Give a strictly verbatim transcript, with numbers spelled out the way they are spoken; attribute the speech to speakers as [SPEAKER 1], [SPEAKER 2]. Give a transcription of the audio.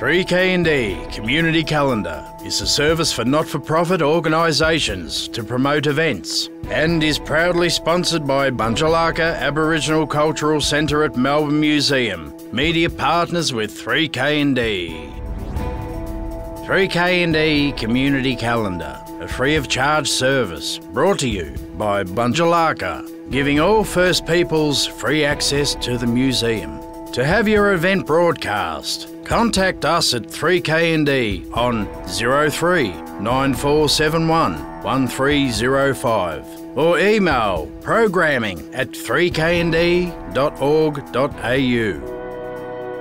[SPEAKER 1] three K and D Community Calendar is a service for not-for-profit organisations to promote events and is proudly sponsored by Bunjalaka Aboriginal Cultural Centre at Melbourne Museum, media partners with three K and D. three K and D Community Calendar, a free of charge service brought to you by Bunjalaka, giving all First Peoples free access to the museum. To have your event broadcast, contact us at three K and D on zero three nine four seven one one three zero five or email programming at three k and d dot org dot a u.